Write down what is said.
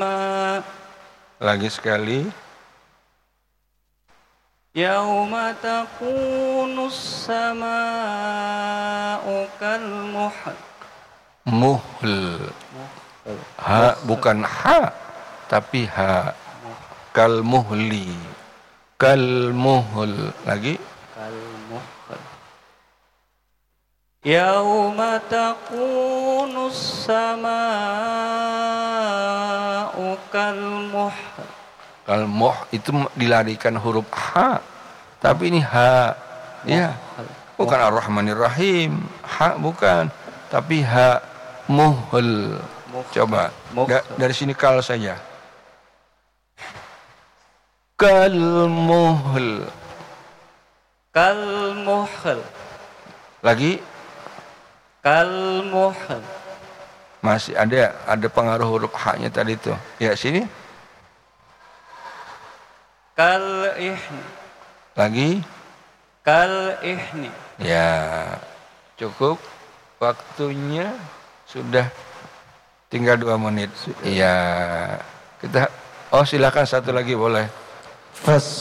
السماء. Lagi sekali. يوم تكون السماء كالمحل. Muhl. Ha bukan ha, tapi ha. Kalmuhli. Kalmuhl. Lagi. كالمحل. يوم تكون السماء كالمحل. Kalmuh itu dilarikan huruf ha, tapi ini ha. Ya. Bukan Ar-Rahmanir Rahim. Ha bukan, tapi ha. Muhl. Coba. Dari sini kal saja. Kalmuhl. كالمحل. Lagi. كالمحل. Masih ada pengaruh huruf ha-nya tadi tuh. Ya, sini. كالإحن. Lagi. كالإحن. Ya. Cukup. Waktunya sudah tinggal 2 menit. Iya. Kita silakan satu lagi boleh.